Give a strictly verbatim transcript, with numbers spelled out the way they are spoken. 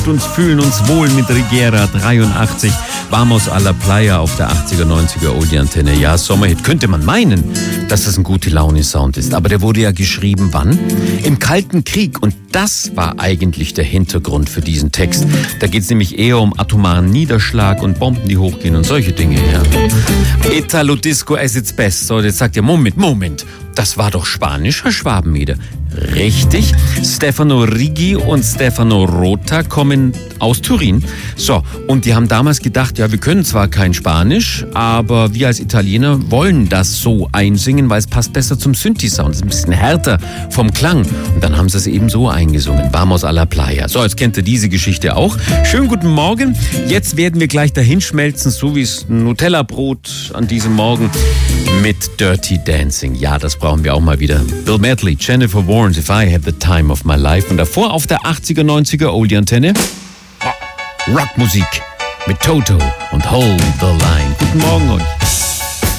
uns fühlen uns wohl mit Riviera dreiundachtzig. Vamos a la Playa auf der achtziger, neunziger Oldie-Antenne. Ja, Sommerhit. Könnte man meinen, dass das ein Gute-Laune-Sound ist. Aber der wurde ja geschrieben, wann? Im Kalten Krieg. Und das war eigentlich der Hintergrund für diesen Text. Da geht es nämlich eher um atomaren Niederschlag und Bomben, die hochgehen und solche Dinge. Ja. Italo Disco as its best. So, jetzt sagt ihr, Moment, Moment. Das war doch Spanisch, Herr Schwabenmeder. Richtig. Stefano Righi und Stefano Rota kommen aus Turin. So, und die haben damals gedacht, ja, wir können zwar kein Spanisch, aber wir als Italiener wollen das so einsingen, weil es passt besser zum Synthi-Sound. Es ist ein bisschen härter vom Klang. Und dann haben sie es eben so eingesungen. Vamos a la Playa. So, jetzt kennt ihr diese Geschichte auch. Schönen guten Morgen. Jetzt werden wir gleich dahinschmelzen, so wie es Nutella-Brot an diesem Morgen mit Dirty Dancing. Ja, das brauchen wir auch mal wieder. Bill Medley, Jennifer Warnes, If I Had the Time of My Life. Und davor auf der achtziger, neunziger Oldie-Antenne Rockmusik mit Toto und Hold the Line. Guten Morgen euch.